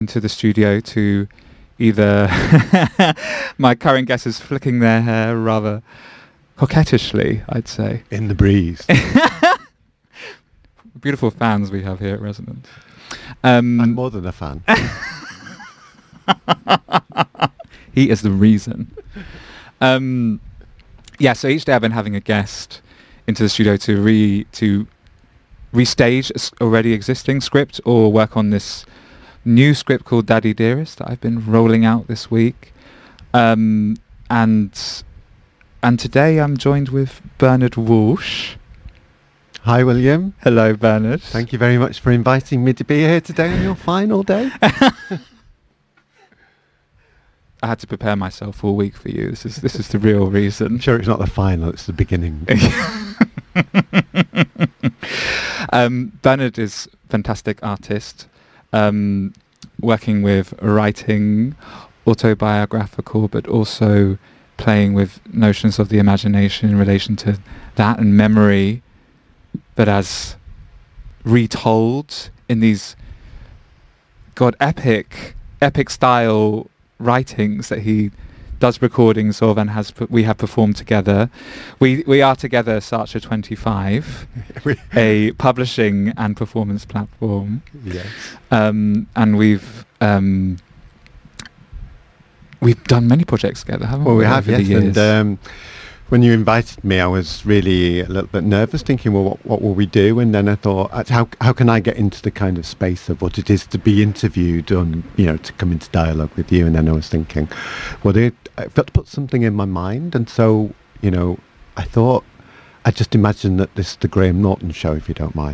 into the studio to either my current guest is flicking their hair rather coquettishly, I'd say. In the breeze. Beautiful fans we have here at Resonance. I'm more than a fan. He is the reason. Yeah, so each day I've been having a guest into the studio to restage a already existing script or work on this new script called Daddy Dearest that I've been rolling out this week. And today I'm joined with Bernard Walsh. Hi, William. Hello, Bernard. Thank you very much for inviting me to be here today on your final day. I had to prepare myself all week for you. This is the real reason. I'm sure it's not the final, it's the beginning. Bernard is a fantastic artist, working with writing, autobiographical, but also playing with notions of the imagination in relation to that and memory, but as retold in these epic style writings that he does recordings of and we have performed together. We are together Saatchi 25, a publishing and performance platform. Yes. And we've done many projects together, haven't we? Well, we have, over the yes. years. And when you invited me, I was really a little bit nervous, thinking, well, what will we do? And then I thought, how can I get into the kind of space of what it is to be interviewed and, to come into dialogue with you? And then I was thinking, well, I've got to put something in my mind. And so, I thought, I just imagined that this is the Graham Norton show, if you don't mind.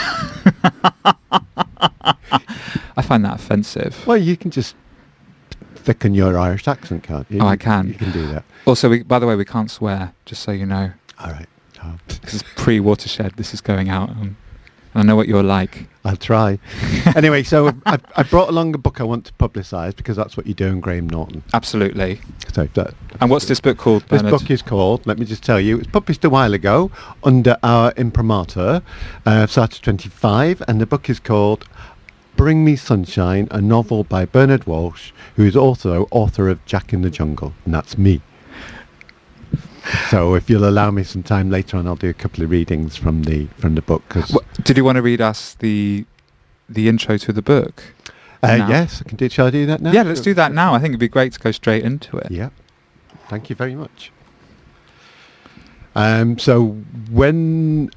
I find that offensive. Well, you can just thicken your Irish accent, can't you? Oh, I can. You can do that. Also, by the way, we can't swear, just so you know. All right. This is pre-Watershed. This is going out. And I know what you're like. I'll try. Anyway, so I brought along a book I want to publicise because that's what you do in Graham Norton. Absolutely. So and what's this book called, Bernard? This book is called, let me just tell you, it was published a while ago under our imprimatur, Saatchi 25, and the book is called Bring Me Sunshine, a novel by Bernard Walsh, who is also author of Jack in the Jungle, and that's me. So if you'll allow me some time later on, I'll do a couple of readings from the book. Did you want to read us the intro to the book? Yes, I can do. Shall I do that now? Yeah, let's do that now. I think it'd be great to go straight into it. Yeah, thank you very much. So when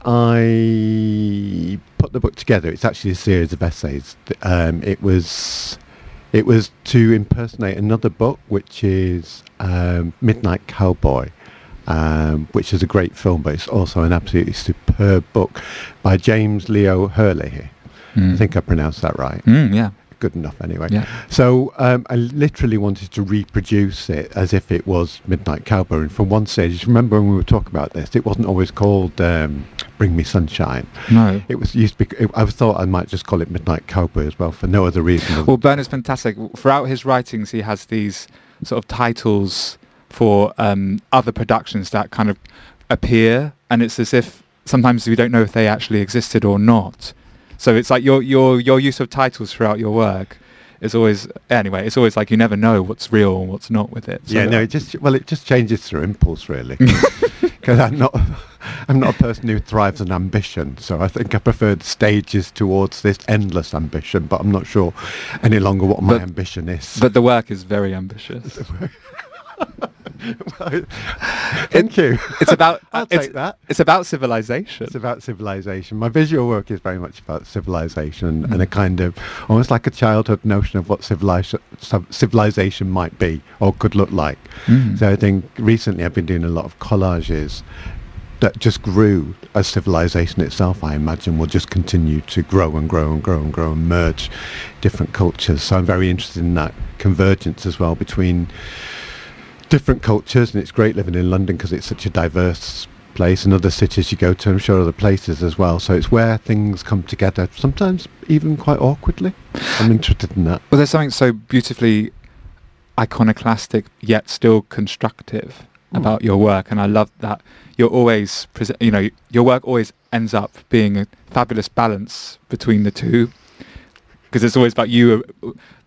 I put the book together, it's actually a series of essays. It was to impersonate another book, which is Midnight Cowboy, which is a great film, but it's also an absolutely superb book by James Leo Hurley. I think I pronounced that right. Yeah. Good enough anyway. Yeah. So I literally wanted to reproduce it as if it was Midnight Cowboy. And from one stage, remember when we were talking about this, it wasn't always called Bring Me Sunshine. No. It was used to be, I thought I might just call it Midnight Cowboy as well for no other reason. Well, Bernard's fantastic. Throughout his writings, he has these sort of titles for other productions that kind of appear, and it's as if sometimes we don't know if they actually existed or not. So it's like your use of titles throughout your work is always, anyway, it's always like you never know what's real and what's not with it. So it just changes through impulse, really. Because I'm not a person who thrives on ambition, so I think I prefer the stages towards this endless ambition, but I'm not sure any longer what my ambition is. But the work is very ambitious. Well, thank you. It's about I'll take that. It's about civilization. It's about civilization. My visual work is very much about civilization and a kind of almost like a childhood notion of what civilization might be or could look like. So I think recently I've been doing a lot of collages that just grew as civilization itself. I imagine will just continue to grow and grow and grow and grow and merge different cultures. So I'm very interested in that convergence as well between different cultures, and it's great living in London because it's such a diverse place, and other cities you go to, I'm sure other places as well. So it's where things come together, sometimes even quite awkwardly. I'm interested in that. Well, there's something so beautifully iconoclastic yet still constructive about your work, and I love that you're always your work always ends up being a fabulous balance between the two, because it's always about you